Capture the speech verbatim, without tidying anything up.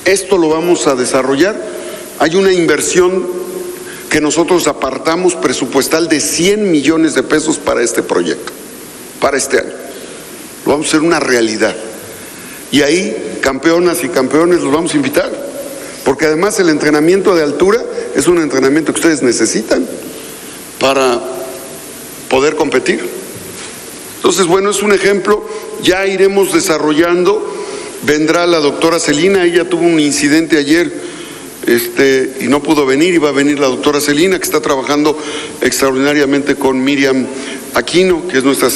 Esto lo vamos a desarrollar. Hay una inversión que nosotros apartamos presupuestal de cien millones de pesos para este proyecto, para este año. Lo vamos a hacer una realidad. Y ahí, campeonas y campeones, los vamos a invitar. Porque además el entrenamiento de altura es un entrenamiento que ustedes necesitan para poder competir. Entonces, bueno, es un ejemplo. Ya iremos desarrollando. Vendrá la doctora Celina, ella tuvo un incidente ayer este, y no pudo venir, iba a venir la doctora Celina, que está trabajando extraordinariamente con Miriam Aquino, que es nuestra